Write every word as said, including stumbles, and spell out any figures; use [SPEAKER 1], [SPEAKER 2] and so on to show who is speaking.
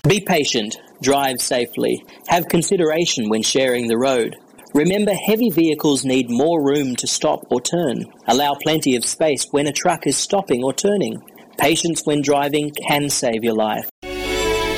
[SPEAKER 1] Be patient, drive safely, have consideration when sharing the road. Remember, heavy vehicles need more room to stop or turn. Allow plenty of space when a truck is stopping or turning. Patience when driving can save your life.